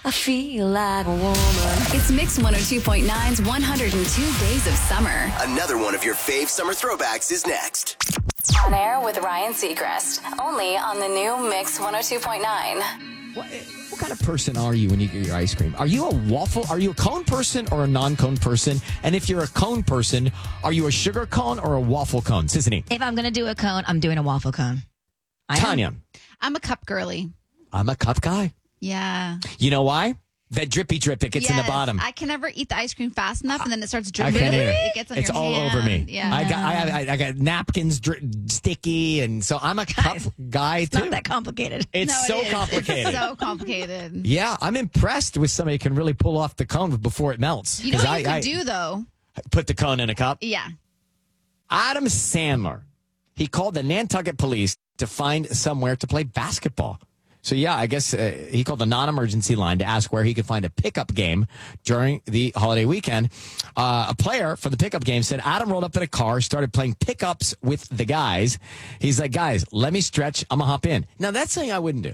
I feel like a woman. It's Mix 102.9's 102 Days of Summer. Another one of your fave summer throwbacks is next. On air with Ryan Seacrest. Only on the new Mix 102.9. What kind of person are you when you get your ice cream? Are you a cone person or a non-cone person? And if you're a cone person, are you a sugar cone or a waffle cone? Sissany. If I'm going to do a cone, I'm doing a waffle cone. Tanya. I'm a cup girly. I'm a cup guy. Yeah. You know why? That drippy drip that gets in the bottom. I can never eat the ice cream fast enough, and then it starts dripping. I can't either. It gets on It's your all hand. over me. Yeah. I got napkins sticky, and so I'm a cup guy too. Not that complicated. It's No, so it is. complicated. It's so complicated. Yeah, I'm impressed with somebody who can really pull off the cone before it melts. You know what you could do, though? Put the cone in a cup? Yeah. Adam Sandler, he called the Nantucket police to find somewhere to play basketball. So, yeah, I guess he called the non-emergency line to ask where he could find a pickup game during the holiday weekend. A player from the pickup game said Adam rolled up in a car, started playing pickups with the guys. He's like, guys, let me stretch. I'm going to hop in. Now, that's something I wouldn't do.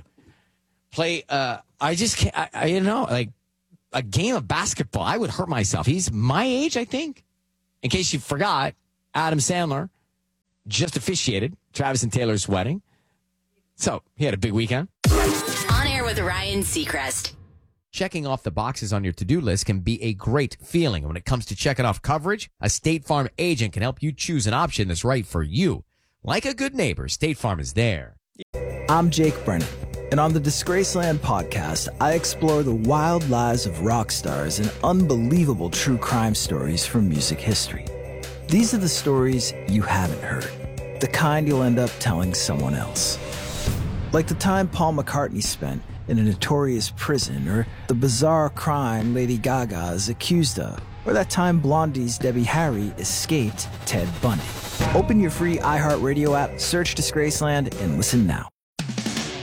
I just can't, like a game of basketball. I would hurt myself. He's my age, I think. In case you forgot, Adam Sandler just officiated Travis and Taylor's wedding. So he had a big weekend. On air with Ryan Seacrest. Checking off the boxes on your to-do list can be a great feeling. And when it comes to checking off coverage, a State Farm agent can help you choose an option that's right for you. Like a good neighbor, State Farm is there. I'm Jake Brennan, and on the Disgraceland podcast, I explore the wild lives of rock stars and unbelievable true crime stories from music history. These are the stories you haven't heard, the kind you'll end up telling someone else. Like the time Paul McCartney spent in a notorious prison, or the bizarre crime Lady Gaga is accused of, or that time Blondie's Debbie Harry escaped Ted Bundy. Open your free iHeartRadio app, search Disgraceland, and listen now.